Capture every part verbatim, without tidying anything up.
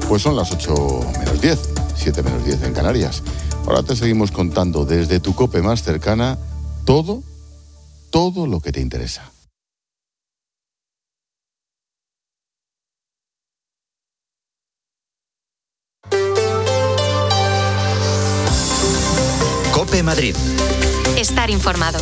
Pues son las ocho menos diez, siete menos diez en Canarias. Ahora te seguimos contando desde tu COPE más cercana todo, todo lo que te interesa. COPE Madrid. Estar informado.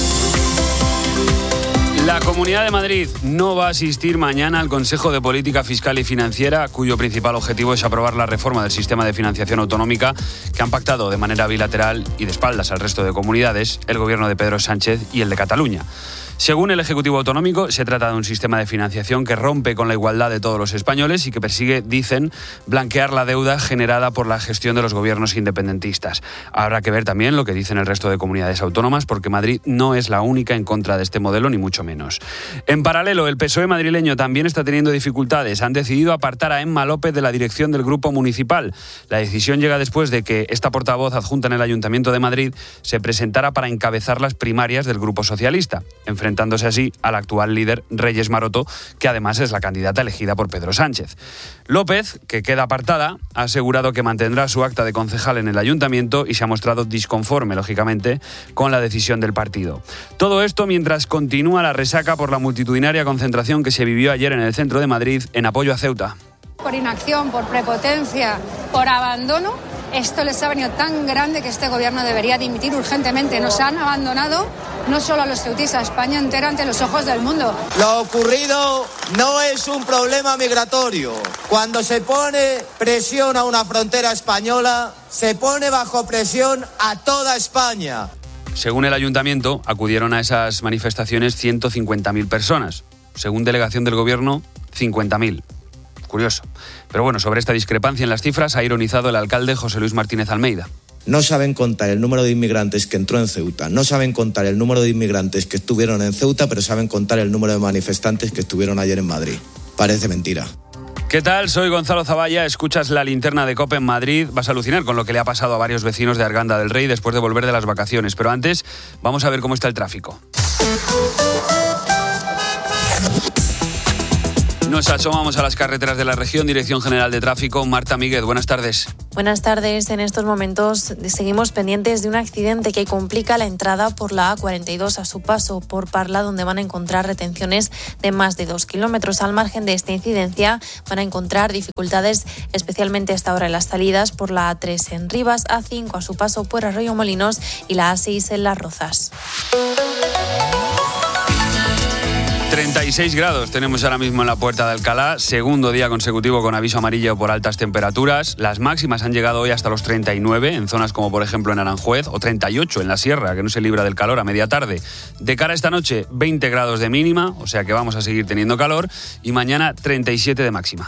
La Comunidad de Madrid no va a asistir mañana al Consejo de Política Fiscal y Financiera, cuyo principal objetivo es aprobar la reforma del sistema de financiación autonómica que han pactado de manera bilateral y de espaldas al resto de comunidades el gobierno de Pedro Sánchez y el de Cataluña. Según el Ejecutivo Autonómico, se trata de un sistema de financiación que rompe con la igualdad de todos los españoles y que persigue, dicen, blanquear la deuda generada por la gestión de los gobiernos independentistas. Habrá que ver también lo que dicen el resto de comunidades autónomas, porque Madrid no es la única en contra de este modelo, ni mucho menos. En paralelo, el P S O E madrileño también está teniendo dificultades. Han decidido apartar a Emma López de la dirección del grupo municipal. La decisión llega después de que esta portavoz adjunta en el Ayuntamiento de Madrid se presentara para encabezar las primarias del grupo socialista, enfrentándose así al actual líder Reyes Maroto, que además es la candidata elegida por Pedro Sánchez. López, que queda apartada, ha asegurado que mantendrá su acta de concejal en el ayuntamiento y se ha mostrado disconforme, lógicamente, con la decisión del partido. Todo esto mientras continúa la resaca por la multitudinaria concentración que se vivió ayer en el centro de Madrid en apoyo a Ceuta. Por inacción, por prepotencia, por abandono, esto les ha venido tan grande que este gobierno debería dimitir urgentemente. Nos han abandonado no solo a los ceutíes, a España entera ante los ojos del mundo. Lo ocurrido no es un problema migratorio. Cuando se pone presión a una frontera española, se pone bajo presión a toda España. Según el ayuntamiento, acudieron a esas manifestaciones ciento cincuenta mil personas. Según delegación del gobierno, cincuenta mil. Curioso. Pero bueno, sobre esta discrepancia en las cifras ha ironizado el alcalde José Luis Martínez Almeida. No saben contar el número de inmigrantes que entró en Ceuta, no saben contar el número de inmigrantes que estuvieron en Ceuta, pero saben contar el número de manifestantes que estuvieron ayer en Madrid. Parece mentira. ¿Qué tal? Soy Gonzalo Zavalla, escuchas la linterna de COPE en Madrid. Vas a alucinar con lo que le ha pasado a varios vecinos de Arganda del Rey después de volver de las vacaciones. Pero antes, vamos a ver cómo está el tráfico. Nos asomamos a las carreteras de la región. Dirección General de Tráfico, Marta Míguez, buenas tardes. Buenas tardes. En estos momentos seguimos pendientes de un accidente que complica la entrada por la A cuarenta y dos a su paso por Parla, donde van a encontrar retenciones de más de dos kilómetros. Al margen de esta incidencia, van a encontrar dificultades, especialmente hasta ahora en las salidas por la A tres en Rivas, A cinco a su paso por Arroyo Molinos y la A seis en Las Rozas. treinta y seis grados tenemos ahora mismo en la Puerta de Alcalá, segundo día consecutivo con aviso amarillo por altas temperaturas. Las máximas han llegado hoy hasta los treinta y nueve en zonas como por ejemplo en Aranjuez, o treinta y ocho en la Sierra, que no se libra del calor a media tarde. De cara a esta noche, veinte grados de mínima, o sea que vamos a seguir teniendo calor, y mañana treinta y siete de máxima.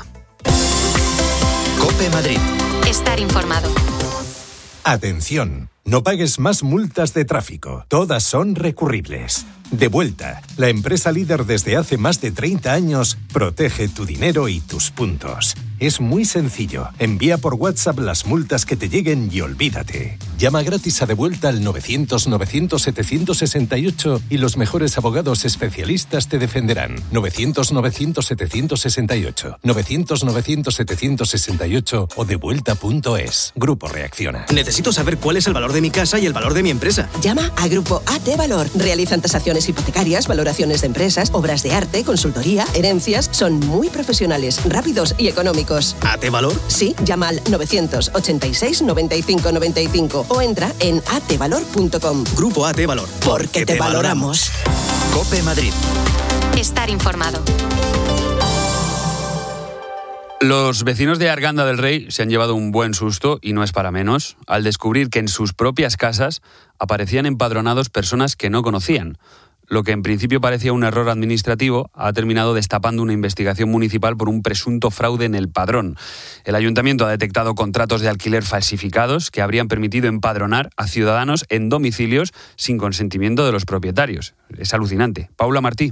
COPE Madrid. Estar informado. Atención, no pagues más multas de tráfico. Todas son recurribles. Devuelta, la empresa líder desde hace más de treinta años, protege tu dinero y tus puntos. Es muy sencillo. Envía por WhatsApp las multas que te lleguen y olvídate. Llama gratis a Devuelta al novecientos novecientos setecientos sesenta y ocho y los mejores abogados especialistas te defenderán. novecientos novecientos setecientos sesenta y ocho, novecientos novecientos setecientos sesenta y ocho o devuelta punto es. Grupo Reacciona. Necesito saber cuál es el valor de mi casa y el valor de mi empresa. Llama a Grupo A T Valor. Realizan tasaciones hipotecarias, valoraciones de empresas, obras de arte, consultoría, herencias. Son muy profesionales, rápidos y económicos. ¿A T Valor? Sí, llama al novecientos ochenta y seis noventa y cinco noventa y cinco o entra en a t valor punto com. Grupo A T Valor. Porque te valoramos. COPE Madrid. Estar informado. Los vecinos de Arganda del Rey se han llevado un buen susto, y no es para menos, al descubrir que en sus propias casas aparecían empadronados personas que no conocían. Lo que en principio parecía un error administrativo ha terminado destapando una investigación municipal por un presunto fraude en el padrón. El ayuntamiento ha detectado contratos de alquiler falsificados que habrían permitido empadronar a ciudadanos en domicilios sin consentimiento de los propietarios. Es alucinante. Paula Martí.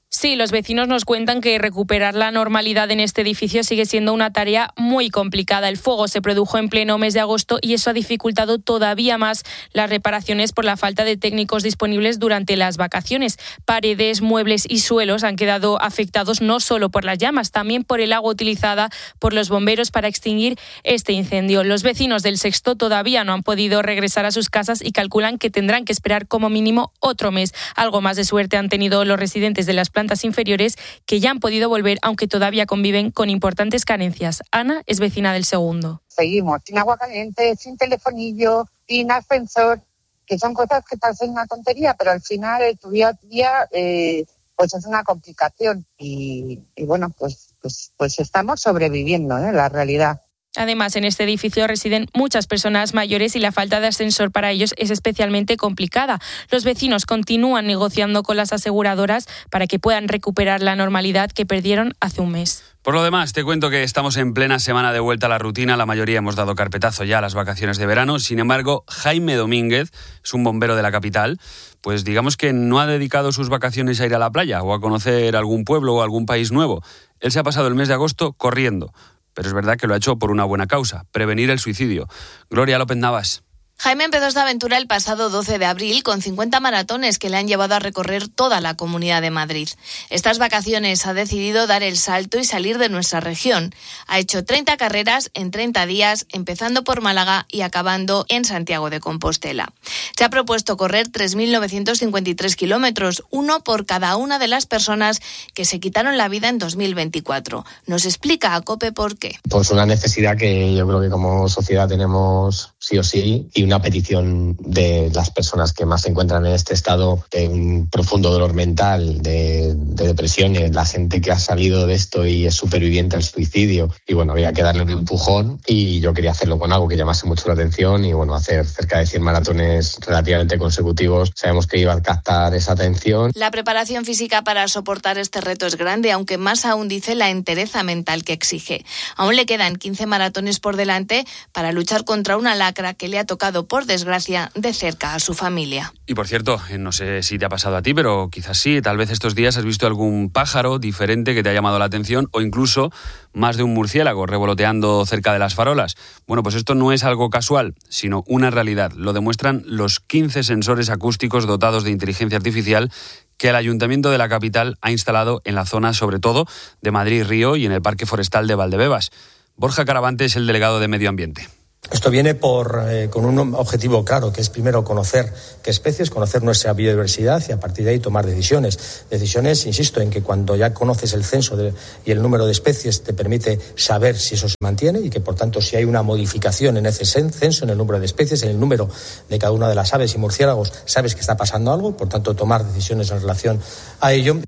Sí, los vecinos nos cuentan que recuperar la normalidad en este edificio sigue siendo una tarea muy complicada. El fuego se produjo en pleno mes de agosto y eso ha dificultado todavía más las reparaciones por la falta de técnicos disponibles durante las vacaciones. Paredes, muebles y suelos han quedado afectados no solo por las llamas, también por el agua utilizada por los bomberos para extinguir este incendio. Los vecinos del Sexto todavía no han podido regresar a sus casas y calculan que tendrán que esperar como mínimo otro mes. Algo más de suerte han tenido los residentes de las plantas inferiores que ya han podido volver, aunque todavía conviven con importantes carencias. Ana es vecina del segundo. Seguimos sin agua caliente, sin telefonillo, sin ascensor, que son cosas que parecen una tontería, pero al final el tu día a día eh, pues es una complicación y, y bueno, pues, pues, pues estamos sobreviviendo, ¿eh? La realidad. Además, en este edificio residen muchas personas mayores y la falta de ascensor para ellos es especialmente complicada. Los vecinos continúan negociando con las aseguradoras para que puedan recuperar la normalidad que perdieron hace un mes. Por lo demás, te cuento que estamos en plena semana de vuelta a la rutina. La mayoría hemos dado carpetazo ya a las vacaciones de verano. Sin embargo, Jaime Domínguez es un bombero de la capital. Pues digamos que no ha dedicado sus vacaciones a ir a la playa o a conocer algún pueblo o algún país nuevo. Él se ha pasado el mes de agosto corriendo. Pero es verdad que lo ha hecho por una buena causa, prevenir el suicidio. Gloria López Navas. Jaime empezó esta aventura el pasado doce de abril con cincuenta maratones que le han llevado a recorrer toda la Comunidad de Madrid. Estas vacaciones ha decidido dar el salto y salir de nuestra región. Ha hecho treinta carreras en treinta días, empezando por Málaga y acabando en Santiago de Compostela. Se ha propuesto correr tres mil novecientos cincuenta y tres kilómetros, uno por cada una de las personas que se quitaron la vida en dos mil veinticuatro. Nos explica a COPE por qué. Pues una necesidad que yo creo que como sociedad tenemos sí o sí, y una petición de las personas que más se encuentran en este estado de un profundo dolor mental, de, de depresión, la gente que ha salido de esto y es superviviente al suicidio. Y bueno, había que darle un empujón y yo quería hacerlo con algo que llamase mucho la atención y bueno, hacer cerca de cien maratones relativamente consecutivos. Sabemos que iba a captar esa atención. La preparación física para soportar este reto es grande, aunque más aún dice la entereza mental que exige. Aún le quedan quince maratones por delante para luchar contra una lacra que le ha tocado, por desgracia, de cerca a su familia. Y por cierto, no sé si te ha pasado a ti, pero quizás sí, tal vez estos días has visto algún pájaro diferente que te ha llamado la atención o incluso más de un murciélago revoloteando cerca de las farolas. Bueno, pues esto no es algo casual, sino una realidad. Lo demuestran los quince sensores acústicos dotados de inteligencia artificial que el Ayuntamiento de la capital ha instalado en la zona, sobre todo, de Madrid-Río y en el Parque Forestal de Valdebebas. Borja Caravante es el delegado de Medio Ambiente. Esto viene por, eh, con un objetivo claro, que es primero conocer qué especies, conocer nuestra biodiversidad y a partir de ahí tomar decisiones. Decisiones, insisto, en que cuando ya conoces el censo de, y el número de especies te permite saber si eso se mantiene y que por tanto si hay una modificación en ese censo, en el número de especies, en el número de cada una de las aves y murciélagos, sabes que está pasando algo, por tanto tomar decisiones en relación a ello.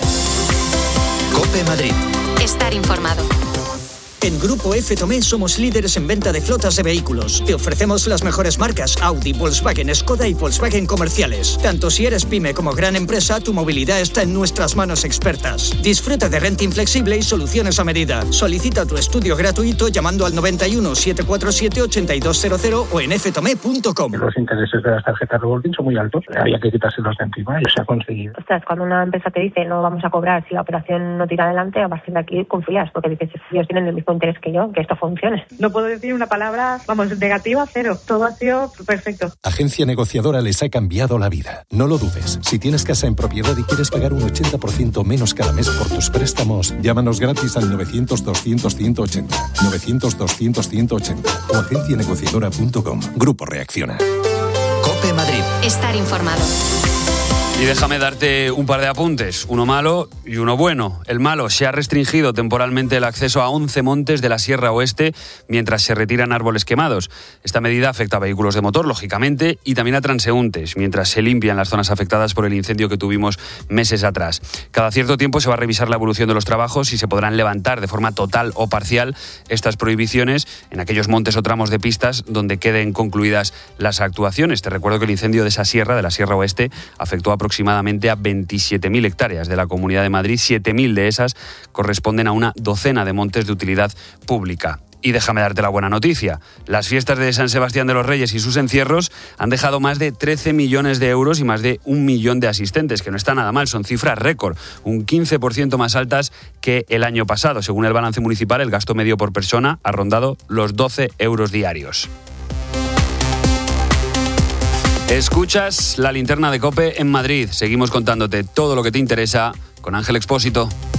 COPE Madrid. Estar informado. En Grupo F Tomé somos líderes en venta de flotas de vehículos. Te ofrecemos las mejores marcas Audi, Volkswagen, Skoda y Volkswagen comerciales. Tanto si eres pyme como gran empresa, tu movilidad está en nuestras manos expertas. Disfruta de renting flexible y soluciones a medida. Solicita tu estudio gratuito llamando al noventa y uno, setecientos cuarenta y siete, ochenta y dos cero cero o en f tomé punto com. Los intereses de las tarjetas revolving son muy altos. Había que quitárselos de encima y se ha conseguido. Ostras, cuando una empresa te dice no vamos a cobrar si la operación no tira adelante, a partir de aquí confías porque dices ellos tienen el mismo interés que yo, que esto funcione. No puedo decir una palabra, vamos, negativa, cero. Todo ha sido perfecto. Agencia Negociadora les ha cambiado la vida. No lo dudes. Si tienes casa en propiedad y quieres pagar un ochenta por ciento menos cada mes por tus préstamos, llámanos gratis al novecientos, doscientos, ciento ochenta. novecientos, doscientos, ciento ochenta o agencia negociadora punto com. Grupo Reacciona. COPE Madrid. Estar informado. Y déjame darte un par de apuntes, uno malo y uno bueno. El malo, se ha restringido temporalmente el acceso a once montes de la Sierra Oeste mientras se retiran árboles quemados. Esta medida afecta a vehículos de motor, lógicamente, y también a transeúntes, mientras se limpian las zonas afectadas por el incendio que tuvimos meses atrás. Cada cierto tiempo se va a revisar la evolución de los trabajos y se podrán levantar de forma total o parcial estas prohibiciones en aquellos montes o tramos de pistas donde queden concluidas las actuaciones. Te recuerdo que el incendio de esa sierra, de la Sierra Oeste, afectó a aproximadamente a veintisiete mil hectáreas de la Comunidad de Madrid. siete mil de esas corresponden a una docena de montes de utilidad pública. Y déjame darte la buena noticia. Las fiestas de San Sebastián de los Reyes y sus encierros han dejado más de trece millones de euros y más de un millón de asistentes, que no está nada mal, son cifras récord, un quince por ciento más altas que el año pasado. Según el balance municipal, el gasto medio por persona ha rondado los doce euros diarios. Escuchas la linterna de COPE en Madrid. Seguimos contándote todo lo que te interesa con Ángel Expósito.